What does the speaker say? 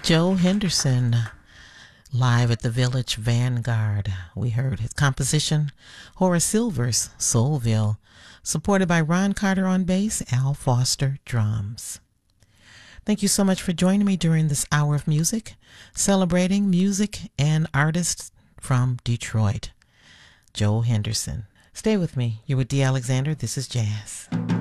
Joe Henderson, live at the Village Vanguard. We heard his composition, Horace Silver's Soulville, supported by Ron Carter on bass, Al Foster drums. Thank you so much for joining me during this hour of music, celebrating music and artists from Detroit. Joe Henderson. Stay with me. You're with Dee Alexander. This is Jazz.